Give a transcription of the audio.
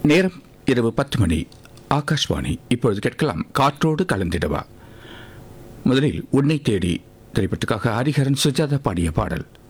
நேரம் இரவு 10 மணி. ஆகாஷ்வாணி. இப்பொழுது கேட்கலாம் காற்றோடு கலந்திடவா. முதலில் உன்னை தேடி திரைப்பட்டுக்காக ஹரிஹரன் சுஜாதா பாடிய பாடல்.